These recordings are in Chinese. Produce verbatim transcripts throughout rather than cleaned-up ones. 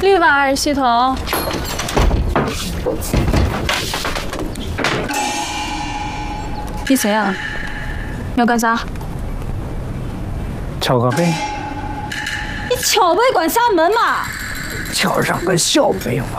里挖还是洗头？你谁啊？要干啥？ 敲个背。 你敲背关啥门嘛？ 敲上个小背嘛。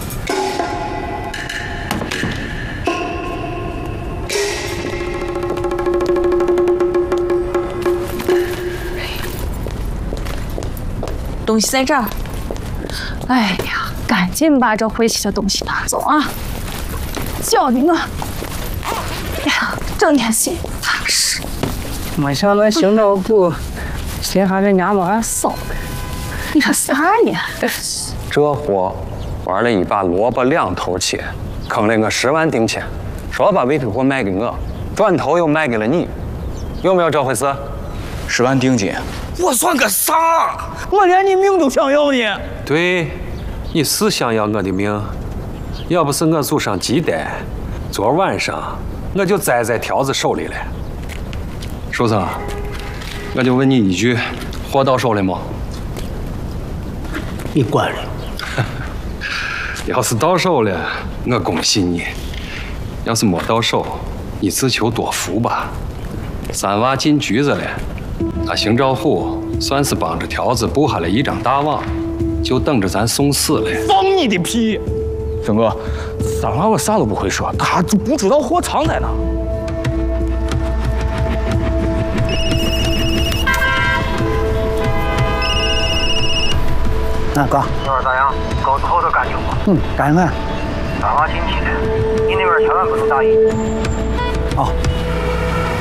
东西在这儿。哎呀，赶紧把这晦气的东西拿走啊！叫你我，哎呀，整天心不踏实。 没想到新照顾，先喊人家嘛骚的。 你说啥呢？ 这货玩了一把萝卜两头切，坑了我十万定钱，说把委托货卖给我，转头又卖给了你，有没有这回事？ 十万定金， 我算个啥？我连你命都想要呢。 对，你是想要我的命，要不是我祖上记得，昨晚上我就栽在条子手里了。书生，我就问你一句，货到手了吗？ 你管了。 要是到手了，我恭喜你；要是没到手，你自求多福吧。三娃进局子了，那邢兆虎算是帮着条子布下了一张大网，就等着咱送死了。 放你的屁！郑哥，三娃我啥都不会说，他就不知道货藏在哪。那哥， 那边咋样？沟子后头干净不？ 嗯，干净。 三娃进去了，你那边千万不能大意。 哦。